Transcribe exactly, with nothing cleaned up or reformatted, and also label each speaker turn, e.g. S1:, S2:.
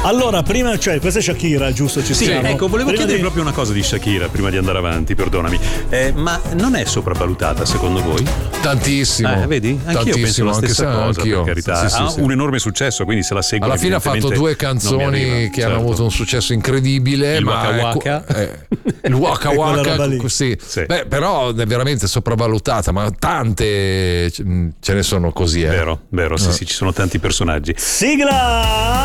S1: Allora, prima, cioè, questa è Shakira, giusto? Ci
S2: Sì,
S1: siamo?
S2: ecco, volevo
S1: Prima
S2: chiedere
S1: di-
S2: proprio una cosa di Shakira prima di andare avanti, perdonami. Eh, ma non è sopravvalutata secondo voi?
S3: Tantissimo.
S2: Eh, vedi? Anch'io penso
S3: Tantissimo,
S2: la
S3: anche
S2: stessa
S3: se
S2: cosa,
S3: anch'io.
S2: per carità.
S3: Sì, sì,
S2: ha
S3: sì.
S2: un enorme successo, quindi se la seguo
S3: Alla fine ha fatto due canzoni che hanno avuto un successo incredibile,
S2: Il
S3: ma
S2: Waka Waka.
S3: eh, il Waka
S1: E quella roba
S3: Waka,
S1: lì.
S3: sì.
S2: Sì.
S3: Beh, però è veramente sopravvalutata, ma tante ce ne sono così. Eh.
S2: Vero, vero, sì, sì, ci sono tanti personaggi.
S1: Sigla!